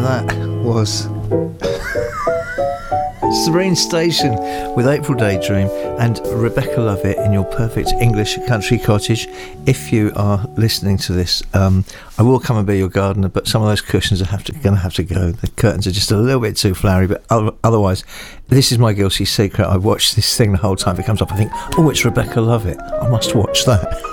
that was Serene Station with April Daydream and Rebecca Lovett in your perfect English country cottage. If you are listening to this, I will come and be your gardener, but some of those cushions are going to have to go. The curtains are just a little bit too flowery, but otherwise, this is my guilty secret. I watch this thing the whole time. If it comes up, I think, oh, it's Rebecca Lovett. I must watch that.